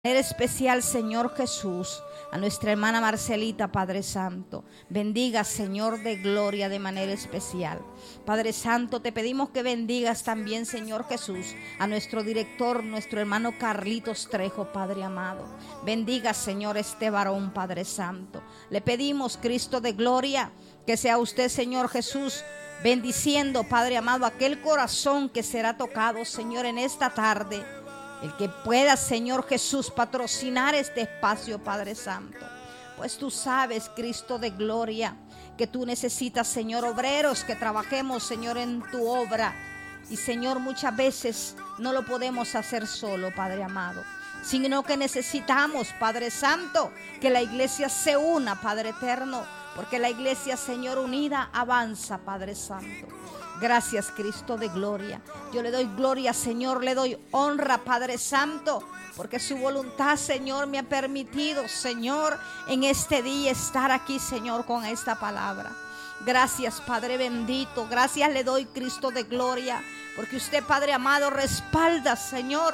Especial, Señor Jesús, a nuestra hermana Marcelita, Padre Santo. Bendiga, Señor de gloria, de manera especial. Padre Santo, te pedimos que bendigas también, Señor Jesús, a nuestro director, nuestro hermano Carlitos Trejo, Padre amado. Bendiga, Señor, este varón, Padre Santo. Le pedimos, Cristo de gloria, que sea usted, Señor Jesús, bendiciendo, Padre amado, aquel corazón que será tocado, Señor, en esta tarde. El que pueda, Señor Jesús, patrocinar este espacio, Padre Santo. Pues tú sabes, Cristo de gloria, que tú necesitas, Señor, obreros que trabajemos, Señor, en tu obra. Y, Señor, muchas veces no lo podemos hacer solo, Padre amado, sino que necesitamos, Padre Santo, que la iglesia se una, Padre eterno, porque la iglesia, Señor, unida avanza, Padre Santo. Gracias, Cristo de gloria. Yo le doy gloria, Señor, le doy honra, Padre Santo, porque su voluntad, Señor, me ha permitido, Señor, en este día estar aquí, Señor, con esta palabra. Gracias, Padre bendito. Gracias le doy, Cristo de gloria, porque usted, Padre amado, respalda, Señor,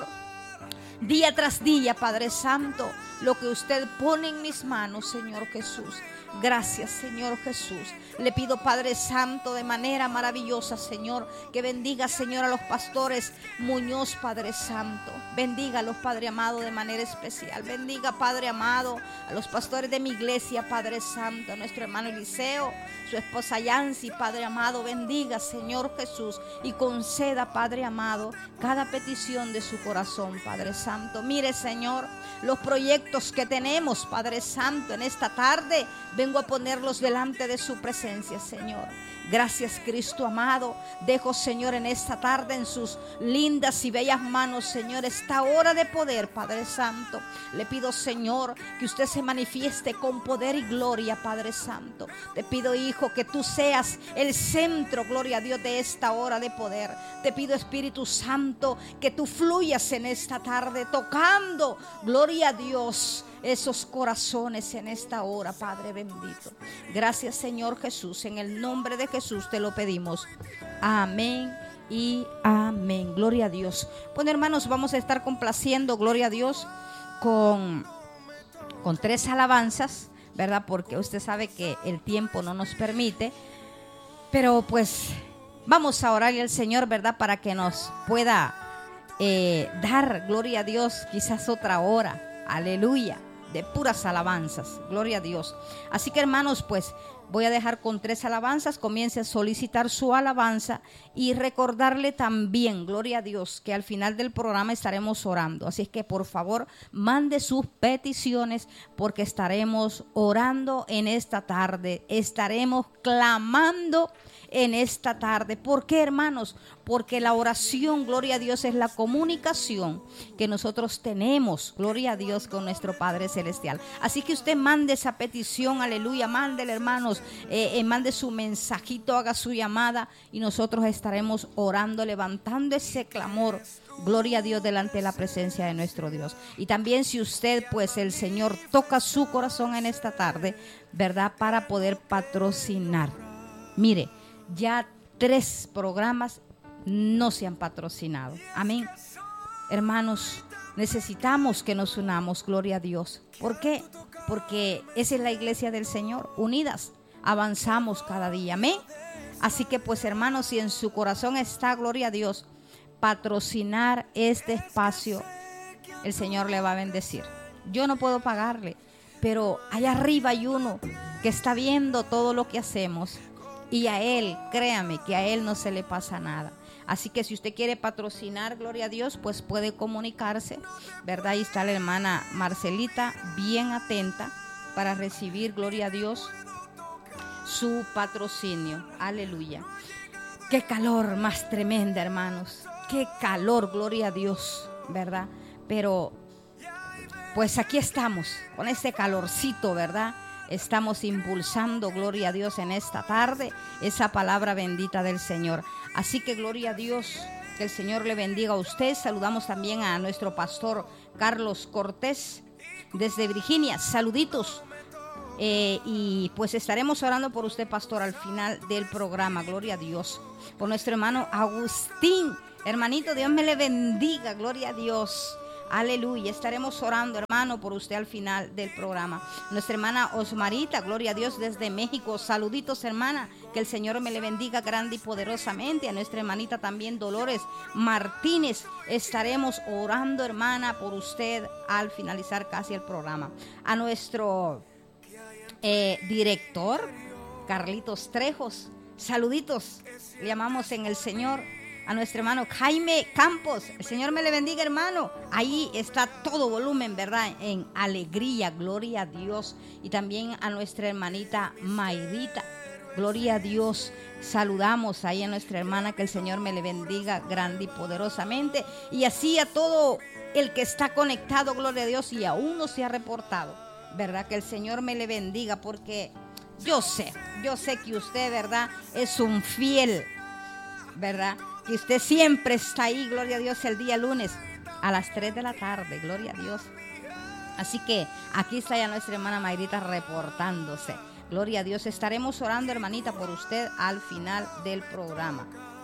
día tras día, Padre Santo, lo que usted pone en mis manos, Señor Jesús. Gracias, Señor Jesús. Le pido, Padre Santo, de manera maravillosa, Señor, que bendiga, Señor, a los pastores Muñoz, Padre Santo. Bendígalos, Padre amado, de manera especial. Bendiga, Padre amado, a los pastores de mi iglesia, Padre Santo, a nuestro hermano Eliseo, su esposa Yancy, Padre amado. Bendiga, Señor Jesús, y conceda, Padre amado, cada petición de su corazón, Padre Santo. Mire, Señor, los proyectos que tenemos, Padre Santo, en esta tarde, vengo a ponerlos delante de su presencia, Señor. Gracias, Cristo amado. Dejo, Señor, en esta tarde en sus lindas y bellas manos, Señor, esta hora de poder, Padre Santo. Le pido, Señor, que usted se manifieste con poder y gloria, Padre Santo. Te pido, Hijo, que tú seas el centro, gloria a Dios, de esta hora de poder. Te pido, Espíritu Santo, que tú fluyas en esta tarde, tocando, gloria a Dios, esos corazones en esta hora, Padre bendito. Gracias, Señor Jesús, en el nombre de Jesús te lo pedimos. Amén y amén. Gloria a Dios. Bueno, hermanos, vamos a estar complaciendo, gloria a Dios, con 3 alabanzas, ¿verdad? Porque usted sabe que el tiempo no nos permite, pero pues vamos a orarle al Señor, ¿verdad? Para que nos pueda dar, gloria a Dios, quizás otra hora, aleluya, de puras alabanzas, gloria a Dios. Así que, hermanos, pues voy a dejar con 3 alabanzas. Comience a solicitar su alabanza y recordarle también, gloria a Dios, que al final del programa estaremos orando. Así es que, por favor, mande sus peticiones, porque estaremos orando en esta tarde, estaremos clamando en esta tarde. ¿Por qué, hermanos? Porque la oración, gloria a Dios, es la comunicación que nosotros tenemos, gloria a Dios, con nuestro Padre Celestial. Así que usted mande esa petición, aleluya, mándele, hermanos, mande su mensajito, haga su llamada y nosotros estaremos orando, levantando ese clamor, gloria a Dios, delante de la presencia de nuestro Dios. Y también, si usted, pues el Señor toca su corazón en esta tarde, ¿verdad? Para poder patrocinar. Mire, ya 3 programas no se han patrocinado. Amén. Hermanos, necesitamos que nos unamos, gloria a Dios. ¿Por qué? Porque esa es la iglesia del Señor. Unidas avanzamos cada día. Amén. Así que, pues, hermanos, si en su corazón está, gloria a Dios, patrocinar este espacio, el Señor le va a bendecir. Yo no puedo pagarle, pero allá arriba hay uno que está viendo todo lo que hacemos. Y a él, créame, que a él no se le pasa nada. Así que si usted quiere patrocinar, gloria a Dios, pues puede comunicarse, ¿verdad? Ahí está la hermana Marcelita, bien atenta para recibir, gloria a Dios, su patrocinio. Aleluya. Qué calor más tremenda, hermanos. Qué calor, gloria a Dios, ¿verdad? Pero pues aquí estamos, con ese calorcito, ¿verdad? Estamos impulsando, gloria a Dios, en esta tarde, esa palabra bendita del Señor. Así que, gloria a Dios, que el Señor le bendiga a usted. Saludamos también a nuestro pastor Carlos Cortés desde Virginia. Saluditos. Y pues estaremos orando por usted, pastor, al final del programa, gloria a Dios. Por nuestro hermano Agustín. Hermanito, Dios me le bendiga, gloria a Dios. Aleluya. Estaremos orando, hermano, por usted al final del programa. Nuestra hermana Osmarita, gloria a Dios, desde México. Saluditos, hermana. Que el Señor me le bendiga grande y poderosamente. A nuestra hermanita también, Dolores Martínez. Estaremos orando, hermana, por usted al finalizar casi el programa. A nuestro director, Carlitos Trejos. Saluditos. Le llamamos en el Señor. A nuestro hermano Jaime Campos, el Señor me le bendiga, hermano. Ahí está todo volumen, ¿verdad? En alegría, gloria a Dios. Y también a nuestra hermanita Mayrita, gloria a Dios. Saludamos ahí a nuestra hermana, que el Señor me le bendiga grande y poderosamente. Y así a todo el que está conectado, gloria a Dios, y aún no se ha reportado, ¿verdad? Que el Señor me le bendiga, porque yo sé que usted, ¿verdad? Es un fiel, ¿verdad? Que usted siempre está ahí, gloria a Dios, el día lunes a las 3 de la tarde, gloria a Dios. Así que aquí está ya nuestra hermana Mayrita reportándose, gloria a Dios. Estaremos orando, hermanita, por usted al final del programa.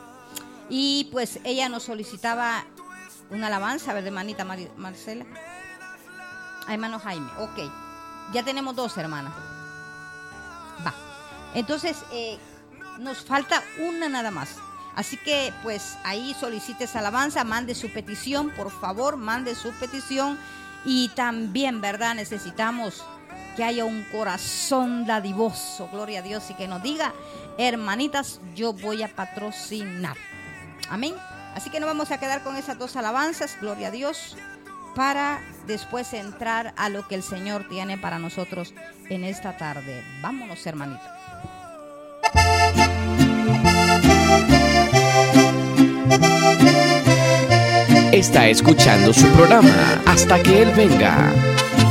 Y pues ella nos solicitaba una alabanza, ¿verdad, hermanita Marcela? Hermano Jaime, ok. Ya tenemos 2, hermanas. Va. Entonces, nos falta una nada más. Así que pues ahí solicite esa alabanza, mande su petición, por favor, mande su petición. Y también, ¿verdad? Necesitamos que haya un corazón dadivoso, gloria a Dios, y que nos diga: hermanitas, yo voy a patrocinar. Amén. Así que nos vamos a quedar con esas 2 alabanzas, gloria a Dios, para después entrar a lo que el Señor tiene para nosotros en esta tarde. Vámonos, hermanitos. Está escuchando su programa Hasta que Él venga.